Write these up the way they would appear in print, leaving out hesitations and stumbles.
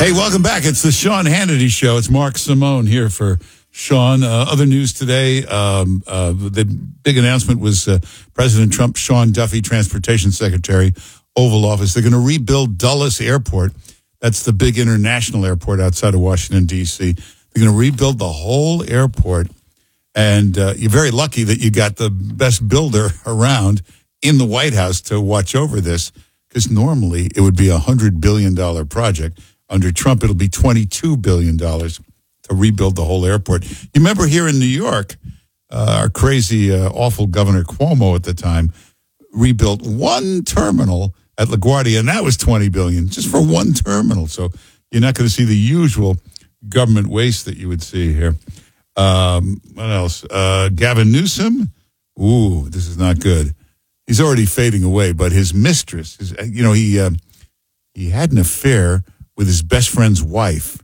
Hey, welcome back. It's the Sean Hannity Show. It's Mark Simone here for Sean. Other news today, the big announcement was President Trump, Sean Duffy, Transportation Secretary, Oval Office. They're going to rebuild Dulles Airport. That's the big international airport outside of Washington, D.C. They're going to rebuild the whole airport. And you're very lucky that you got the best builder around in the White House to watch over this, because normally it would be a $100 billion project. Under Trump, it'll be $22 billion to rebuild the whole airport. You remember here in New York, our crazy, awful Governor Cuomo at the time rebuilt one terminal at LaGuardia, and that was $20 billion just for one terminal. So you're not going to see the usual government waste that you would see here. What else? Gavin Newsom. Ooh, this is not good. He's already fading away, but his mistress, he had an affair with his best friend's wife.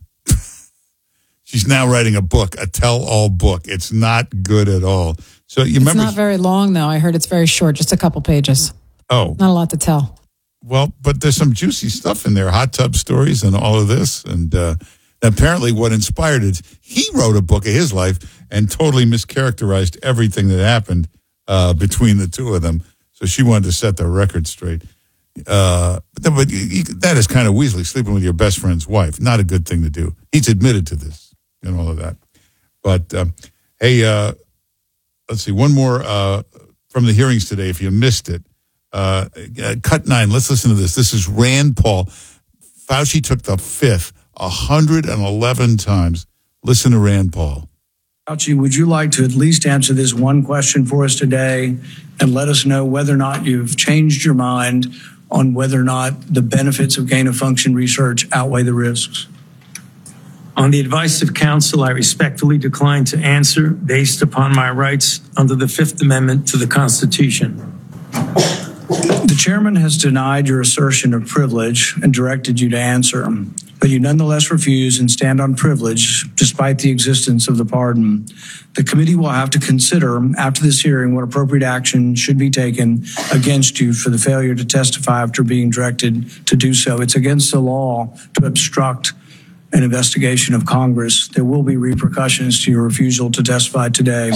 She's now writing a book, a tell-all book. It's not good at all. So you remember? It's not very long, though. I heard it's very short, just a couple pages. Oh. Not a lot to tell. Well, but there's some juicy stuff in there, hot tub stories and all of this. And apparently what inspired it, he wrote a book of his life and totally mischaracterized everything that happened between the two of them. So she wanted to set the record straight. But that is kind of weaselly, sleeping with your best friend's wife. Not a good thing to do. He's admitted to this and all of that. But, hey, let's see, one more from the hearings today, if you missed it. Cut 9, let's listen to this. This is Rand Paul. Fauci took the fifth 111 times. Listen to Rand Paul. Fauci, would you like to at least answer this one question for us today and let us know whether or not you've changed your mind on whether or not the benefits of gain-of-function research outweigh the risks? On the advice of counsel, I respectfully decline to answer based upon my rights under the Fifth Amendment to the Constitution. The chairman has denied your assertion of privilege and directed you to answer, but you nonetheless refuse and stand on privilege despite the existence of the pardon. The committee will have to consider after this hearing what appropriate action should be taken against you for the failure to testify after being directed to do so. It's against the law to obstruct an investigation of Congress. There will be repercussions to your refusal to testify today.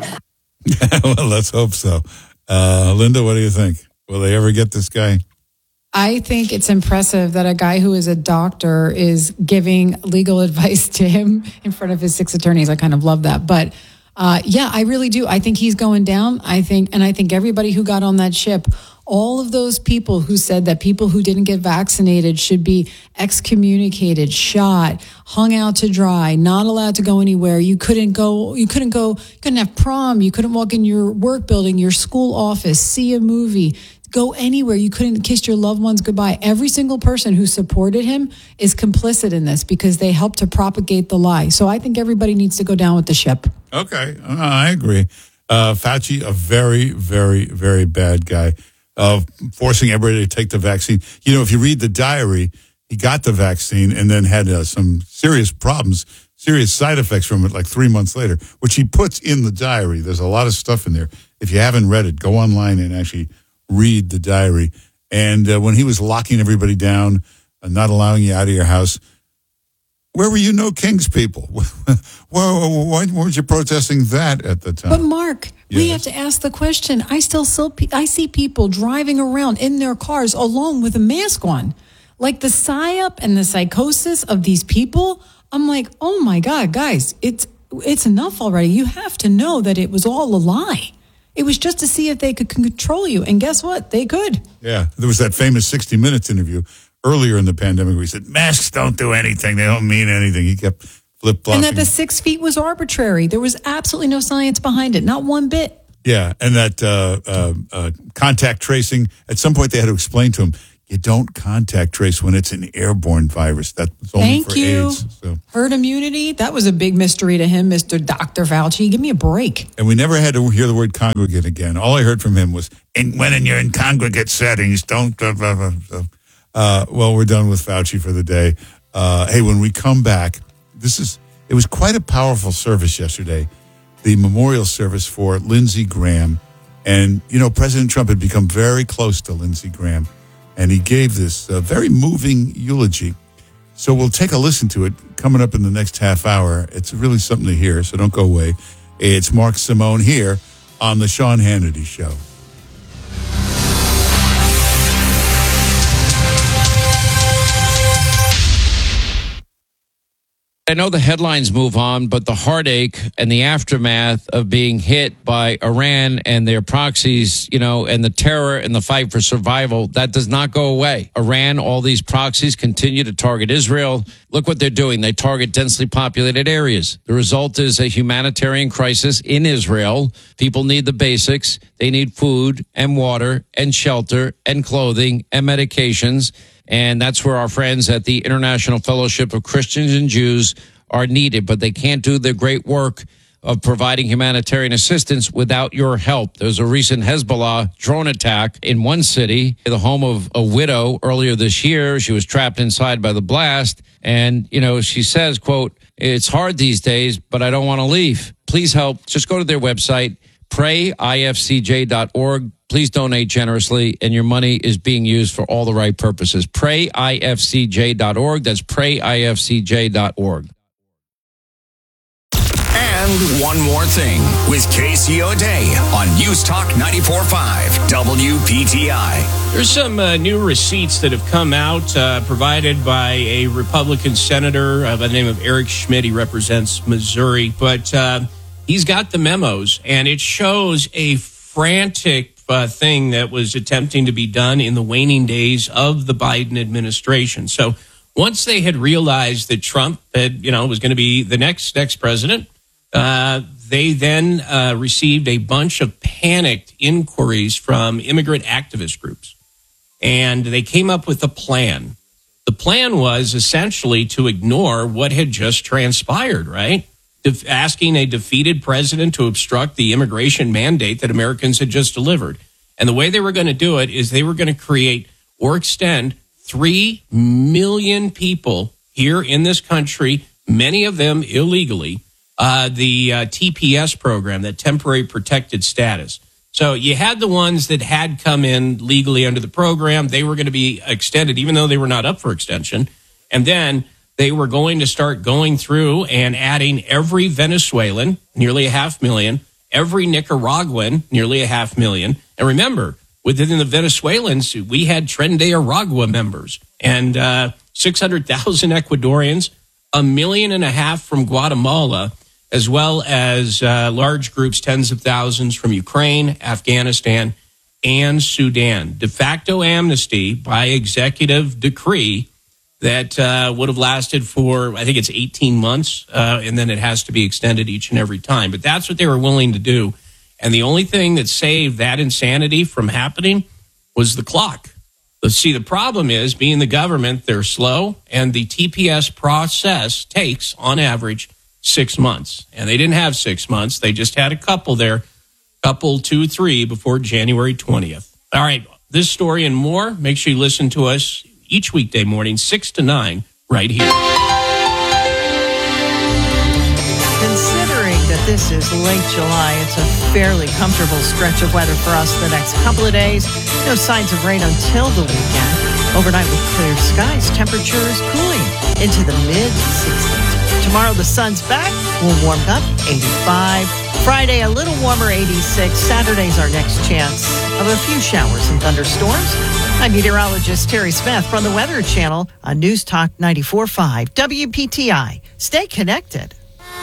Well, let's hope so. Linda, what do you think? Will they ever get this guy? I think it's impressive that a guy who is a doctor is giving legal advice to him in front of his 6 attorneys. I kind of love that. But yeah, I really do. I think he's going down. I think everybody who got on that ship, all of those people who said that people who didn't get vaccinated should be excommunicated, shot, hung out to dry, not allowed to go anywhere. You couldn't have prom. You couldn't walk in your work building, your school office, see a movie, go anywhere. You couldn't kiss your loved ones goodbye. Every single person who supported him is complicit in this because they helped to propagate the lie. So I think everybody needs to go down with the ship. Okay, I agree. Fauci, a very, very, very bad guy, forcing everybody to take the vaccine. You know, if you read the diary, he got the vaccine and then had some serious problems, serious side effects from it like 3 months later, which he puts in the diary. There's a lot of stuff in there. If you haven't read it, go online and actually read the diary. And when he was locking everybody down and not allowing you out of your house, where were you, no Kings people? Why weren't you protesting that at the time? But Mark, we have to ask the question. I see people driving around in their cars alone with a mask on. Like the psyop and the psychosis of these people, I'm like, oh my God, guys, it's enough already. You have to know that it was all a lie. It was just to see if they could control you. And guess what? They could. Yeah. There was that famous 60 Minutes interview earlier in the pandemic where he said, masks don't do anything. They don't mean anything. He kept flip-flopping. And that the 6 feet was arbitrary. There was absolutely no science behind it. Not one bit. Yeah. And that contact tracing, at some point they had to explain to him, you don't contact trace when it's an airborne virus. That's only for AIDS. So. Herd immunity, that was a big mystery to him, Mr. Dr. Fauci. Give me a break. And we never had to hear the word congregate again. All I heard from him was, when you're in congregate settings, don't... well, we're done with Fauci for the day. Hey, when we come back, it was quite a powerful service yesterday, the memorial service for Lindsey Graham. And, you know, President Trump had become very close to Lindsey Graham. And he gave this very moving eulogy. So we'll take a listen to it coming up in the next half hour. It's really something to hear, so don't go away. It's Mark Simone here on the Sean Hannity Show. I know the headlines move on, but the heartache and the aftermath of being hit by Iran and their proxies, and the terror and the fight for survival, that does not go away. Iran, all these proxies continue to target Israel. Look what they're doing. They target densely populated areas. The result is a humanitarian crisis in Israel. People need the basics. They need food and water and shelter and clothing and medications. And that's where our friends at the International Fellowship of Christians and Jews are needed. But they can't do the great work of providing humanitarian assistance without your help. There was a recent Hezbollah drone attack in one city, the home of a widow earlier this year. She was trapped inside by the blast. And, she says, quote, "It's hard these days, but I don't want to leave. Please help. Just go to their website, prayifcj.org. Please donate generously, and your money is being used for all the right purposes. Prayifcj.org. That's prayifcj.org. And one more thing with Casey O'Day on News Talk 94.5 WPTI. There's some new receipts that have come out provided by a Republican senator by the name of Eric Schmidt. He represents Missouri, but he's got the memos, and it shows a frantic thing that was attempting to be done in the waning days of the Biden administration. So once they had realized that Trump had, was going to be the next president, they then received a bunch of panicked inquiries from immigrant activist groups, and they came up with a plan. The plan was essentially to ignore what had just transpired, right? Asking a defeated president to obstruct the immigration mandate that Americans had just delivered. And the way they were going to do it is they were going to create or extend 3 million people here in this country, many of them illegally, the TPS program, that temporary protected status. So you had the ones that had come in legally under the program. They were going to be extended, even though they were not up for extension. And then they were going to start going through and adding every Venezuelan, nearly 500,000, every Nicaraguan, nearly 500,000. And remember, within the Venezuelans, we had Tren de Aragua members and 600,000 Ecuadorians, 1.5 million from Guatemala, as well as large groups, tens of thousands from Ukraine, Afghanistan, and Sudan. De facto amnesty by executive decree that would have lasted for, I think it's 18 months, and then it has to be extended each and every time. But that's what they were willing to do. And the only thing that saved that insanity from happening was the clock. See, the problem is, being the government, they're slow, and the TPS process takes, on average, 6 months. And they didn't have 6 months. They just had a couple there, 2, 3, before January 20th. All right, this story and more, make sure you listen to us each weekday morning, 6 to 9, right here. Considering that this is late July, it's a fairly comfortable stretch of weather for us the next couple of days. No signs of rain until the weekend. Overnight with clear skies, temperatures cooling into the mid-60s. Tomorrow the sun's back, we'll warm up, 85. Friday a little warmer, 86. Saturday's our next chance of a few showers and thunderstorms. I'm meteorologist Terry Smith from the Weather Channel on News Talk 94.5 WPTI. Stay connected.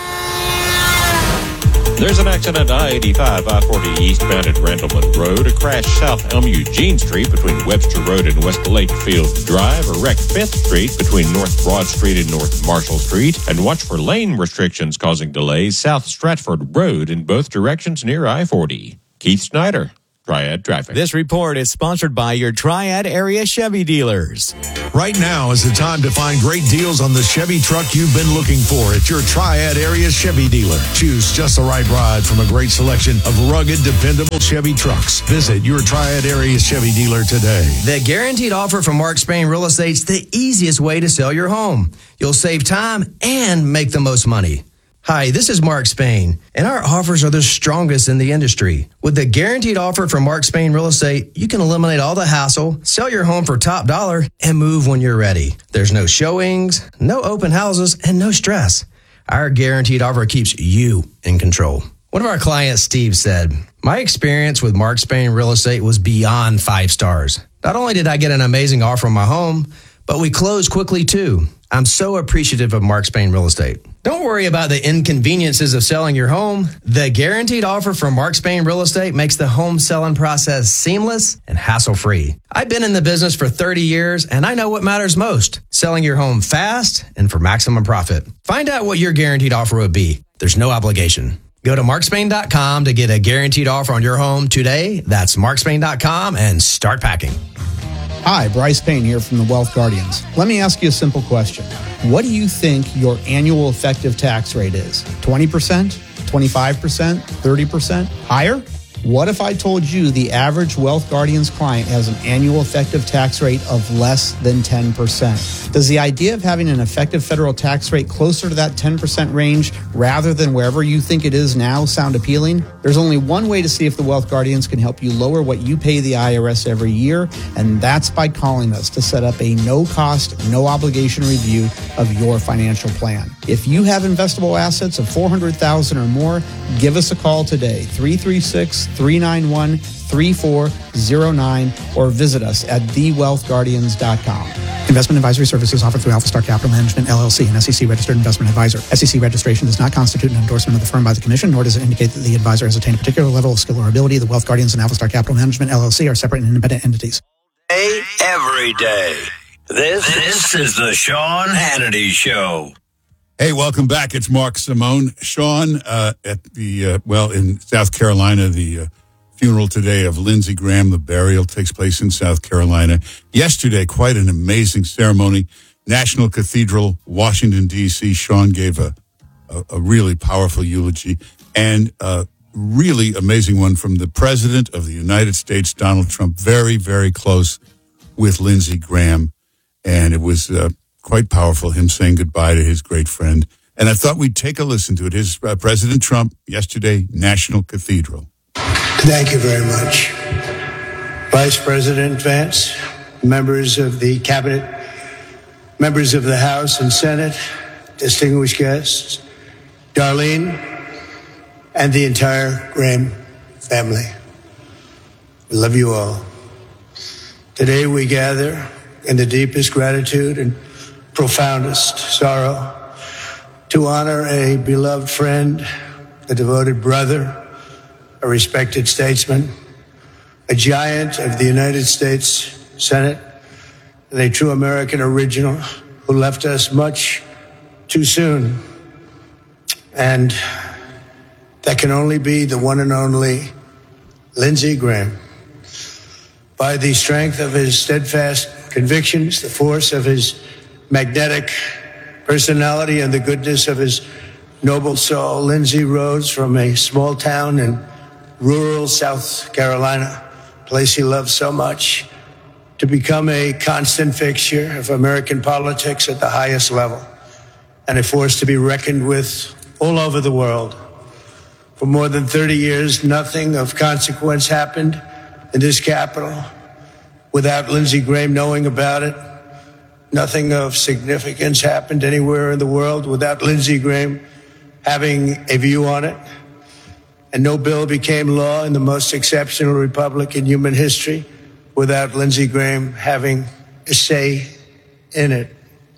There's an accident at I-85, I-40 eastbound at Randleman Road. A crash south Elm Eugene Street between Webster Road and West Lakefield Drive. A wreck 5th Street between North Broad Street and North Marshall Street. And watch for lane restrictions causing delays south Stratford Road in both directions near I-40. Keith Snyder, Triad Traffic. This report is sponsored by your Triad area Chevy dealers. Right now is the time to find great deals on the Chevy truck you've been looking for at your Triad area Chevy dealer. Choose just the right ride from a great selection of rugged, dependable Chevy trucks. Visit your Triad area Chevy dealer today. The guaranteed offer from Mark Spain Real Estate's the easiest way to sell your home. You'll save time and make the most money. Hi, this is Mark Spain, and our offers are the strongest in the industry. With the guaranteed offer from Mark Spain Real Estate, you can eliminate all the hassle, sell your home for top dollar, and move when you're ready. There's no showings, no open houses, and no stress. Our guaranteed offer keeps you in control. One of our clients, Steve, said, "My experience with Mark Spain Real Estate was beyond 5 stars. Not only did I get an amazing offer on my home, but we closed quickly too. I'm so appreciative of Mark Spain Real Estate." Don't worry about the inconveniences of selling your home. The guaranteed offer from Mark Spain Real Estate makes the home selling process seamless and hassle-free. I've been in the business for 30 years, and I know what matters most: selling your home fast and for maximum profit. Find out what your guaranteed offer would be. There's no obligation. Go to markspain.com to get a guaranteed offer on your home today. That's markspain.com and start packing. Hi, Bryce Payne here from the Wealth Guardians. Let me ask you a simple question. What do you think your annual effective tax rate is? 20%? 25%? 30%? Higher? What if I told you the average Wealth Guardians client has an annual effective tax rate of less than 10%? Does the idea of having an effective federal tax rate closer to that 10% range rather than wherever you think it is now sound appealing? There's only one way to see if the Wealth Guardians can help you lower what you pay the IRS every year, and that's by calling us to set up a no-cost, no-obligation review of your financial plan. If you have investable assets of $400,000 or more, give us a call today, 336-391-3409, or visit us at thewealthguardians.com. Investment advisory services offered through Alpha Star Capital Management, LLC, an SEC-registered investment advisor. SEC registration does not constitute an endorsement of the firm by the Commission, nor does it indicate that the advisor has attained a particular level of skill or ability. The Wealth Guardians and Alpha Star Capital Management, LLC, are separate and independent entities. Hey, every day. This is the Sean Hannity Show. Hey, welcome back. It's Mark Simone. Sean, at the, in South Carolina, the funeral today of Lindsey Graham. The burial takes place in South Carolina. Yesterday, quite an amazing ceremony. National Cathedral, Washington, D.C. Sean gave a really powerful eulogy, and a really amazing one from the President of the United States, Donald Trump. Very, very close with Lindsey Graham. And it was quite powerful, him saying goodbye to his great friend. And I thought we'd take a listen to it. His President Trump, yesterday, National Cathedral. Thank you very much. Vice President Vance, members of the Cabinet, members of the House and Senate, distinguished guests, Darlene, and the entire Graham family. We love you all. Today we gather in the deepest gratitude and profoundest sorrow to honor a beloved friend, a devoted brother, a respected statesman, a giant of the United States Senate, and a true American original who left us much too soon. And that can only be the one and only Lindsey Graham. By the strength of his steadfast convictions, the force of his magnetic personality, and the goodness of his noble soul, Lindsey rose from a small town in rural South Carolina, a place he loved so much, to become a constant fixture of American politics at the highest level, and a force to be reckoned with all over the world. For more than 30 years, nothing of consequence happened in this capital without Lindsey Graham knowing about it. Nothing of significance happened anywhere in the world without Lindsey Graham having a view on it. And no bill became law in the most exceptional republic in human history without Lindsey Graham having a say in it.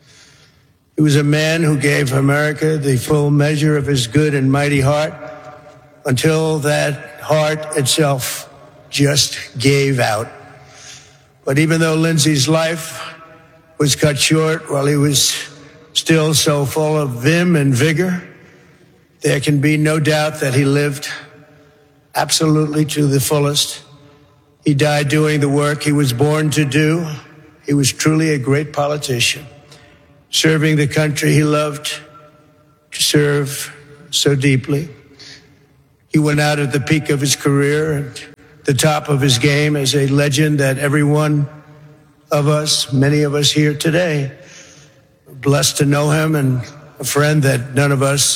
He was a man who gave America the full measure of his good and mighty heart until that heart itself just gave out. But even though Lindsey's life was cut short while he was still so full of vim and vigor, there can be no doubt that he lived absolutely to the fullest. He died doing the work he was born to do. He was truly a great politician, serving the country he loved to serve so deeply. He went out at the peak of his career, at the top of his game, as a legend that every one of us, many of us here today, are blessed to know him, and a friend that none of us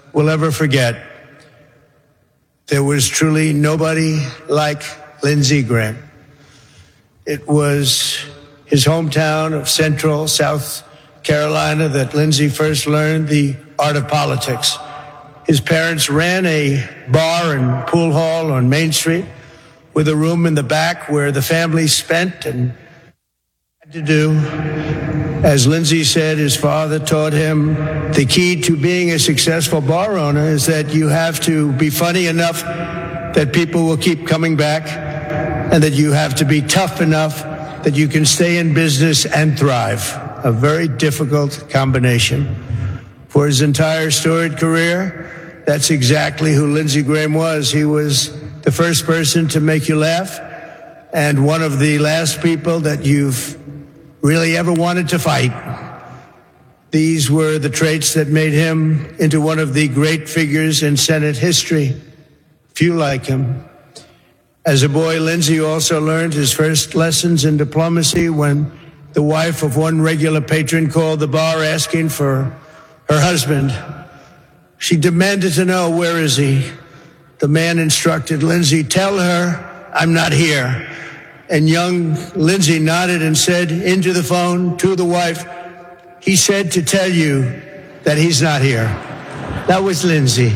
will ever forget. There was truly nobody like Lindsey Graham. It was his hometown of Central South Carolina that Lindsey first learned the art of politics. His parents ran a bar and pool hall on Main Street with a room in the back where the family spent and had to do. As Lindsey said, his father taught him the key to being a successful bar owner is that you have to be funny enough that people will keep coming back, and that you have to be tough enough that you can stay in business and thrive. A very difficult combination. For his entire storied career, that's exactly who Lindsey Graham was. He was the first person to make you laugh, and one of the last people that you've really ever wanted to fight. These were the traits that made him into one of the great figures in Senate history. Few like him. As a boy, Lindsey also learned his first lessons in diplomacy when the wife of one regular patron called the bar asking for her husband. She demanded to know, where is he? The man instructed Lindsey, tell her I'm not here. And young Lindsey nodded and said into the phone to the wife, he said to tell you that he's not here. That was Lindsey.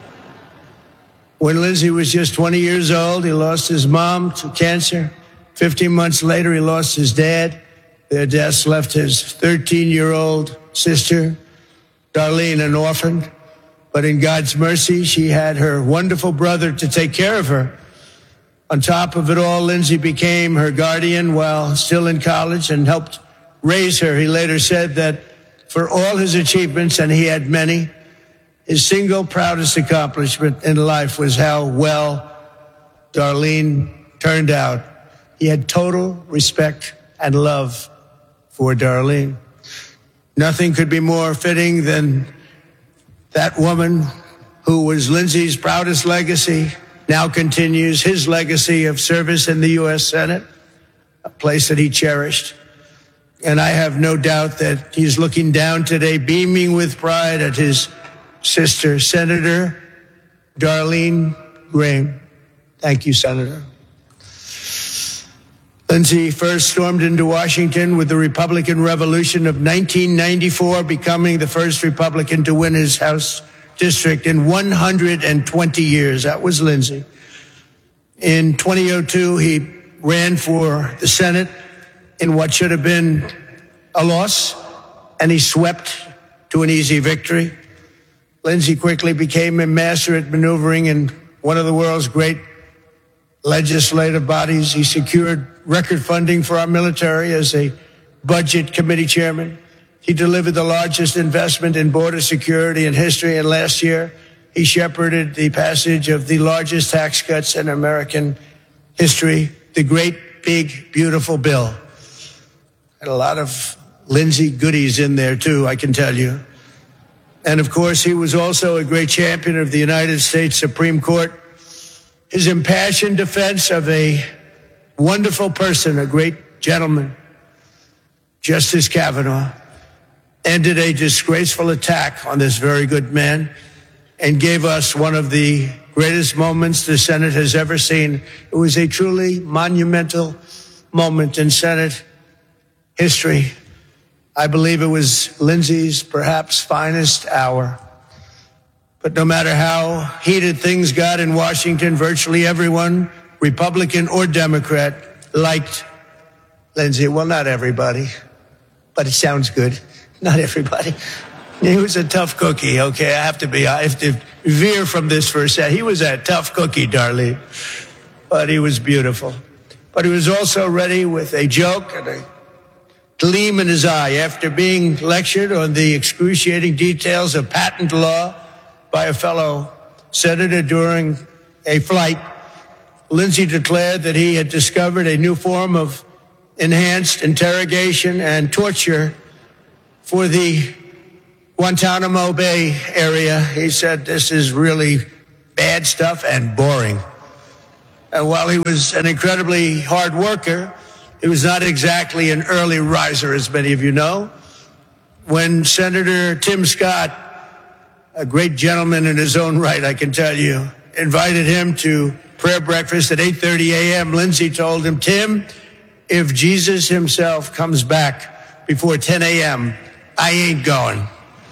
When Lindsey was just 20 years old, he lost his mom to cancer. 15 months later, he lost his dad. Their deaths left his 13-year-old sister, Darlene, an orphan. But in God's mercy, she had her wonderful brother to take care of her. On top of it all, Lindsey became her guardian while still in college and helped raise her. He later said that for all his achievements, and he had many, his single proudest accomplishment in life was how well Darlene turned out. He had total respect and love for Darlene. Nothing could be more fitting than that woman who was Lindsey's proudest legacy now continues his legacy of service in the U.S. Senate, a place that he cherished. And I have no doubt that he's looking down today, beaming with pride at his sister, Senator Darlene Graham. Thank you, Senator. Lindsey first stormed into Washington with the Republican Revolution of 1994, becoming the first Republican to win his House district in 120 years. That was Lindsey. In 2002, he ran for the Senate in what should have been a loss, and he swept to an easy victory. Lindsey quickly became a master at maneuvering in one of the world's great legislative bodies. He secured record funding for our military as a budget committee chairman. He delivered the largest investment in border security in history, and last year he shepherded the passage of the largest tax cuts in American history, the Great Big Beautiful Bill. And a lot of Lindsey goodies in there too, I can tell you. And of course, he was also a great champion of the United States Supreme Court. His impassioned defense of a wonderful person, a great gentleman, Justice Kavanaugh, ended a disgraceful attack on this very good man and gave us one of the greatest moments the Senate has ever seen. It was a truly monumental moment in Senate history. I believe it was Lindsey's perhaps finest hour. But no matter how heated things got in Washington, virtually everyone, Republican or Democrat, liked Lindsey. Well, not everybody, but it sounds good. Not everybody. He was a tough cookie, okay? I have to veer from this for a second. He was a tough cookie, Darlene, but he was beautiful. But he was also ready with a joke and a gleam in his eye. After being lectured on the excruciating details of patent law by a fellow senator during a flight, Lindsey declared that he had discovered a new form of enhanced interrogation and torture for the Guantanamo Bay area. He said, this is really bad stuff and boring. And while he was an incredibly hard worker, he was not exactly an early riser, as many of you know. When Senator Tim Scott a great gentleman in his own right, I can tell you, invited him to prayer breakfast at 8:30 a.m. Lindsey told him, Tim, if Jesus himself comes back before 10 a.m., I ain't going.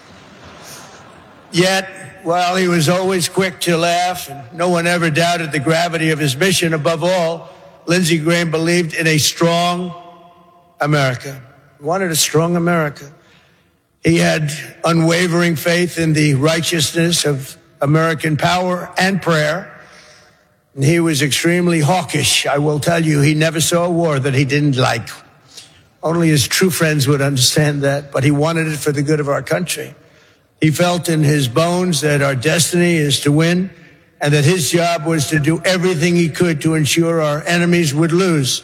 Yet, while he was always quick to laugh, and no one ever doubted the gravity of his mission, above all, Lindsey Graham believed in a strong America. He wanted a strong America. He had unwavering faith in the righteousness of American power and prayer. And he was extremely hawkish. I will tell you, he never saw a war that he didn't like. Only his true friends would understand that, but he wanted it for the good of our country. He felt in his bones that our destiny is to win, and that his job was to do everything he could to ensure our enemies would lose.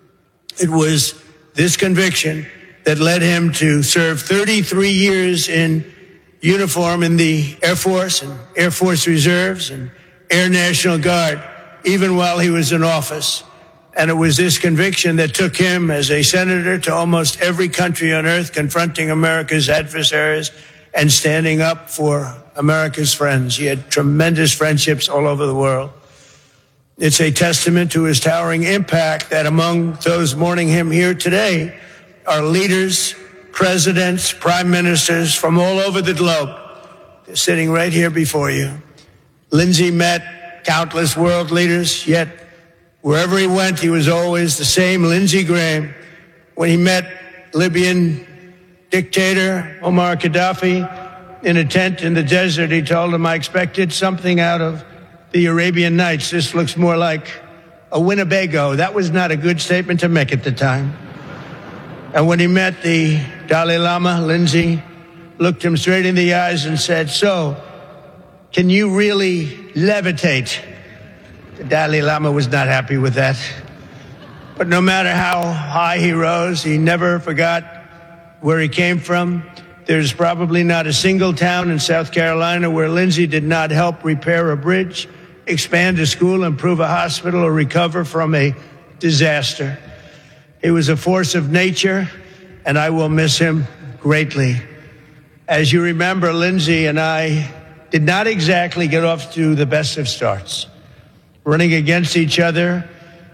It was this conviction that led him to serve 33 years in uniform in the Air Force and Air Force Reserves and Air National Guard, even while he was in office. And it was this conviction that took him as a senator to almost every country on earth, confronting America's adversaries and standing up for America's friends. He had tremendous friendships all over the world. It's a testament to his towering impact that among those mourning him here today are leaders, presidents, prime ministers from all over the globe. They're sitting right here before you. Lindsey met countless world leaders, yet wherever he went, he was always the same Lindsey Graham. When he met Libyan dictator Omar Gaddafi in a tent in the desert, he told him, I expected something out of the Arabian Nights. This looks more like a Winnebago. That was not a good statement to make at the time. And when he met the Dalai Lama, Lindsey looked him straight in the eyes and said, so, can you really levitate? The Dalai Lama was not happy with that. But no matter how high he rose, he never forgot where he came from. There's probably not a single town in South Carolina where Lindsey did not help repair a bridge, expand a school, improve a hospital, or recover from a disaster. He was a force of nature, and I will miss him greatly. As you remember, Lindsey and I did not exactly get off to the best of starts. Running against each other.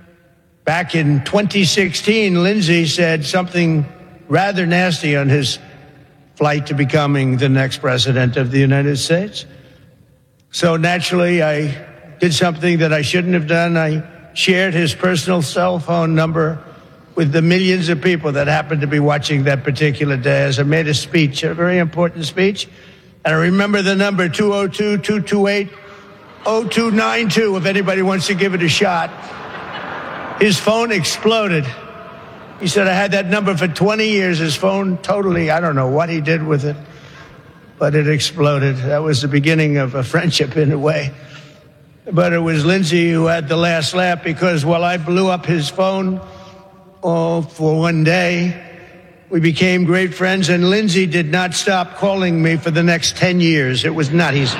Back in 2016, Lindsey said something rather nasty on his flight to becoming the next president of the United States. So naturally, I did something that I shouldn't have done. I shared his personal cell phone number with the millions of people that happened to be watching that particular day as I made a speech, a very important speech. And I remember the number 202-228-0292, if anybody wants to give it a shot. His phone exploded. He said, I had that number for 20 years. His phone totally, I don't know what he did with it, but it exploded. That was the beginning of a friendship in a way. But it was Lindsey who had the last laugh, because while I blew up his phone for one day, we became great friends, and Lindsey did not stop calling me for the next 10 years. It was not easy.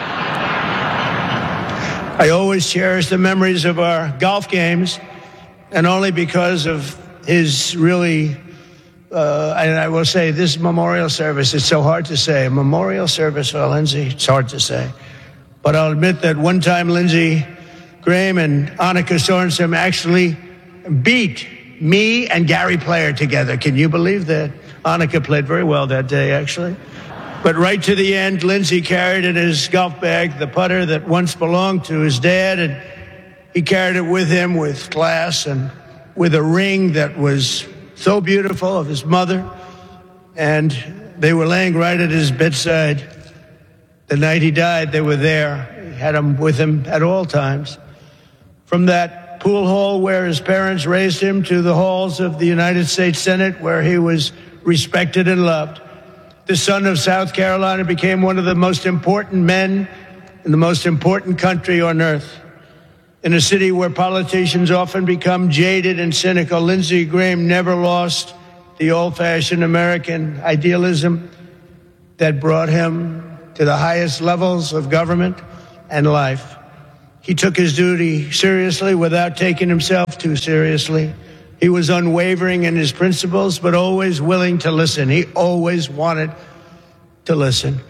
I always cherish the memories of our golf games, and only because of his really, and I will say, this memorial service, it's so hard to say. A memorial service for Lindsey, it's hard to say. But I'll admit that one time Lindsey Graham and Annika Sorensen actually beat me and Gary Player together. Can you believe that? Annika played very well that day, actually. But right to the end, Lindsey carried in his golf bag the putter that once belonged to his dad, and he carried it with him with class and with a ring that was so beautiful of his mother. And they were laying right at his bedside. The night he died, they were there. He had them with him at all times. From that pool hall where his parents raised him to the halls of the United States Senate, where he was respected and loved, the son of South Carolina became one of the most important men in the most important country on earth. In a city where politicians often become jaded and cynical, Lindsey Graham never lost the old-fashioned American idealism that brought him to the highest levels of government and life. He took his duty seriously without taking himself too seriously. He was unwavering in his principles, but always willing to listen. He always wanted to listen.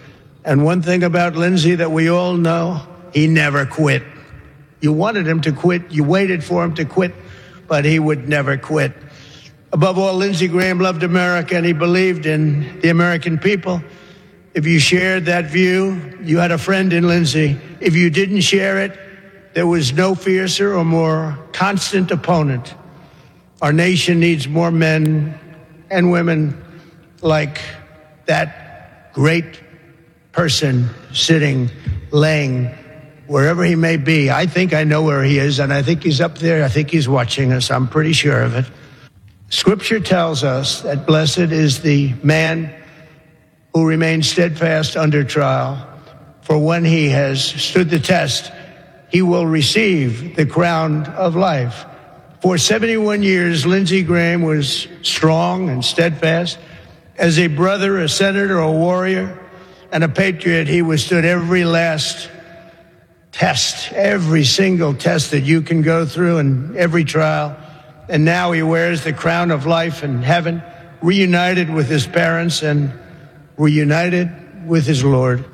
And one thing about Lindsey that we all know, he never quit. You wanted him to quit. You waited for him to quit, but he would never quit. Above all, Lindsey Graham loved America, and he believed in the American people. If you shared that view, you had a friend in Lindsey. If you didn't share it, there was no fiercer or more constant opponent. Our nation needs more men and women like that great person sitting, laying, wherever he may be. I think I know where he is, and I think he's up there. I think he's watching us. I'm pretty sure of it. Scripture tells us that blessed is the man who remains steadfast under trial, for when he has stood the test, he will receive the crown of life. For 71 years, Lindsey Graham was strong and steadfast. As a brother, a senator, a warrior, and a patriot, he withstood every last test, every single test that you can go through and every trial. And now he wears the crown of life in heaven, reunited with his parents and reunited with his Lord.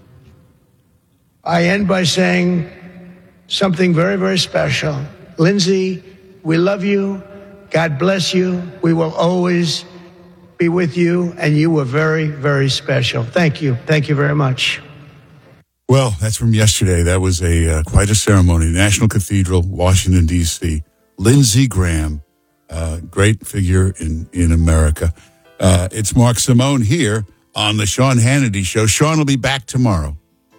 I end by saying something very, very special. Lindsey, we love you. God bless you. We will always be with you, and you were very, very special. Thank you. Thank you very much. Well, that's from yesterday. That was quite a ceremony. National Cathedral, Washington, D.C. Lindsey Graham, great figure in America. It's Mark Simone here on the Sean Hannity Show. Sean will be back tomorrow.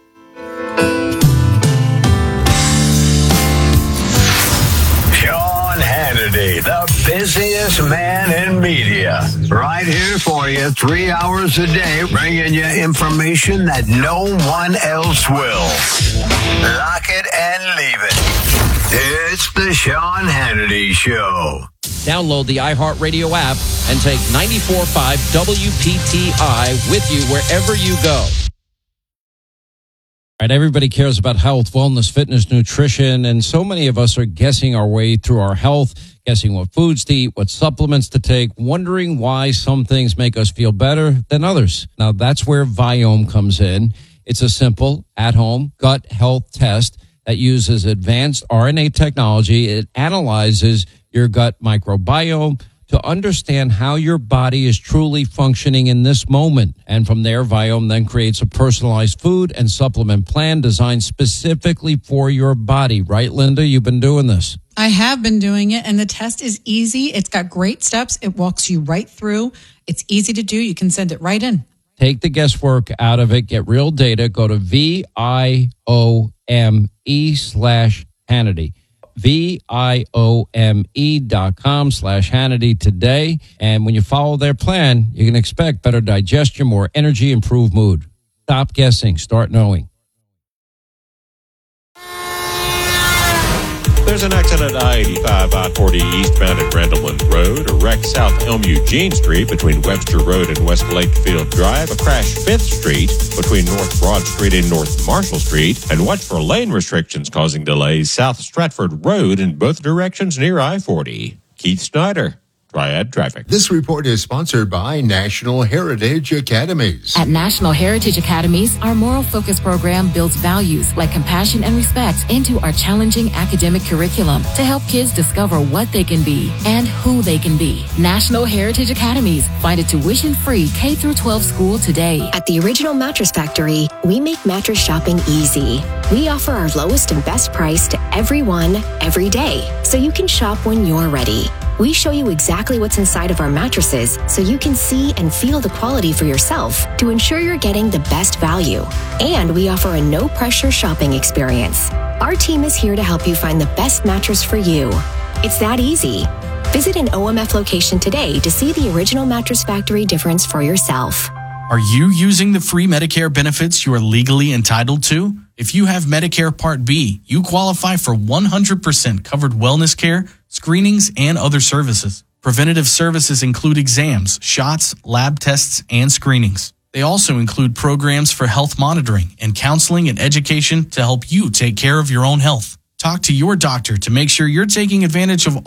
Sean Hannity, the busiest man in media. Right here for you, 3 hours a day, bringing you information that no one else will. Lock it and leave it. It's the Sean Hannity Show. Download the iHeartRadio app and take 94.5 WPTI with you wherever you go. All right, everybody cares about health, wellness, fitness, nutrition, and so many of us are guessing our way through our health, guessing what foods to eat, what supplements to take, wondering why some things make us feel better than others. Now, that's where Viome comes in. It's a simple, at-home gut health test that uses advanced RNA technology. It analyzes your gut microbiome to understand how your body is truly functioning in this moment. And from there, Viome then creates a personalized food and supplement plan designed specifically for your body. Right, Linda? You've been doing this. I have been doing it, and the test is easy. It's got great steps. It walks you right through. It's easy to do. You can send it right in. Take the guesswork out of it. Get real data. Go to VIOME/Hannity. VIOME.com/Hannity today. And when you follow their plan, you can expect better digestion, more energy, improved mood. Stop guessing. Start knowing. There's an accident at I-85, I-40 eastbound at Randleman Road. A wreck south Elm Eugene Street between Webster Road and West Lakefield Drive. A crash 5th Street between North Broad Street and North Marshall Street. And watch for lane restrictions causing delays south Stratford Road in both directions near I-40. Keith Snyder, Triad Traffic. This report is sponsored by National Heritage Academies. At National Heritage Academies, our moral focus program builds values like compassion and respect into our challenging academic curriculum to help kids discover what they can be and who they can be. National Heritage Academies. Find a tuition-free K-12 school today. At the Original Mattress Factory, we make mattress shopping easy. We offer our lowest and best price to everyone, every day, so you can shop when you're ready. We show you exactly what's inside of our mattresses so you can see and feel the quality for yourself to ensure you're getting the best value. And we offer a no-pressure shopping experience. Our team is here to help you find the best mattress for you. It's that easy. Visit an OMF location today to see the Original Mattress Factory difference for yourself. Are you using the free Medicare benefits you are legally entitled to? If you have Medicare Part B, you qualify for 100% covered wellness care, screenings, and other services. Preventative services include exams, shots, lab tests, and screenings. They also include programs for health monitoring and counseling and education to help you take care of your own health. Talk to your doctor to make sure you're taking advantage of